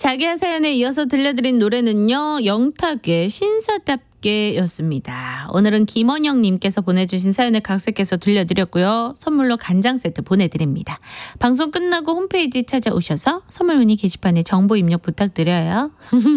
자기야 사연에 이어서 들려드린 노래는요. 영탁의 신사답게 였습니다. 오늘은 김원영님께서 보내주신 사연을 각색해서 들려드렸고요. 선물로 간장 세트 보내드립니다. 방송 끝나고 홈페이지 찾아오셔서 선물 문의 게시판에 정보 입력 부탁드려요.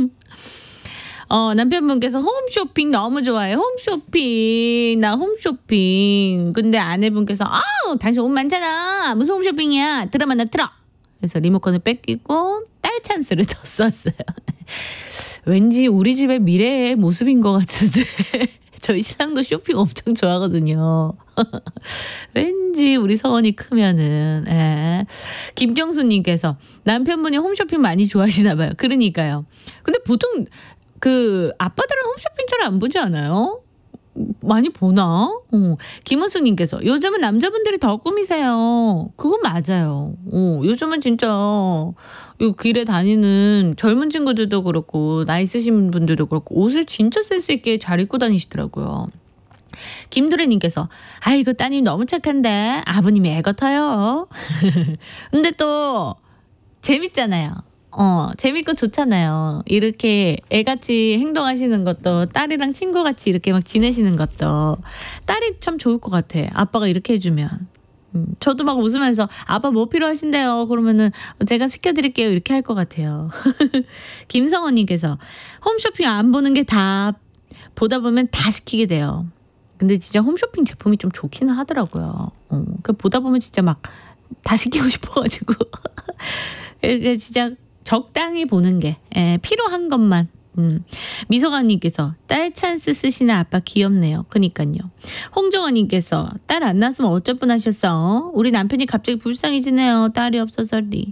남편분께서 홈쇼핑 너무 좋아해. 홈쇼핑. 나 홈쇼핑. 근데 아내분께서 당신 옷 많잖아. 무슨 홈쇼핑이야. 드라마 나 틀어. 그래서 리모컨을 뺏기고 딸 찬스를 더 썼어요. 왠지 우리 집의 미래의 모습인 것 같은데 저희 신랑도 쇼핑 엄청 좋아하거든요. 왠지 우리 서원이 크면은. 김경수님께서 남편분이 홈쇼핑 많이 좋아하시나 봐요. 그러니까요. 근데 보통 그 아빠들은 홈쇼핑 잘 안 보지 않아요? 많이 보나? 김은수님께서 요즘은 남자분들이 더 꾸미세요. 그건 맞아요. 요즘은 진짜 길에 다니는 젊은 친구들도 그렇고 나이 있으신 분들도 그렇고 옷을 진짜 센스 있게 잘 입고 다니시더라고요. 김두래님께서 아이고 따님 너무 착한데 아버님이 애 같아요. 근데 또 재밌잖아요. 재밌고 좋잖아요. 이렇게 애같이 행동하시는 것도 딸이랑 친구같이 이렇게 막 지내시는 것도 딸이 참 좋을 것 같아. 아빠가 이렇게 해주면. 저도 막 웃으면서 아빠 뭐 필요하신데요? 그러면은 제가 시켜드릴게요. 이렇게 할 것 같아요. 김성원님께서 홈쇼핑 안 보는 게 다 보다 보면 다 시키게 돼요. 근데 진짜 홈쇼핑 제품이 좀 좋기는 하더라고요. 보다 보면 진짜 막 다 시키고 싶어가지고. 진짜 적당히 보는 게 필요한 것만. 미소가님께서 딸 찬스 쓰시는 아빠 귀엽네요. 그니까요. 홍정원님께서 딸 안 낳았으면 어쩔 뻔하셨어. 우리 남편이 갑자기 불쌍해지네요. 딸이 없어서리.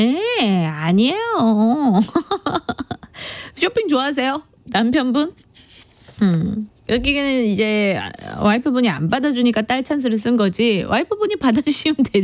아니에요. 쇼핑 좋아하세요? 남편분? 여기는 이제 와이프분이 안 받아주니까 딸 찬스를 쓴 거지 와이프분이 받아주시면 되죠.